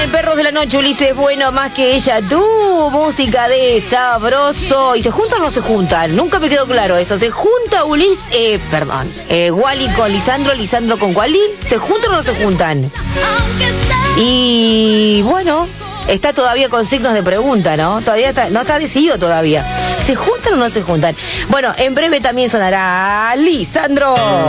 Perros de la noche, Ulises, bueno, más que ella, tú, música de Sabroso. ¿Y se juntan o no se juntan? Nunca me quedó claro eso. ¿Se junta Wally con Lisandro, Lisandro con Wally? ¿Se juntan o no se juntan? Y bueno, está todavía con signos de pregunta, ¿no? No está decidido todavía. ¿Se juntan o no se juntan? Bueno, en breve también sonará Lisandro.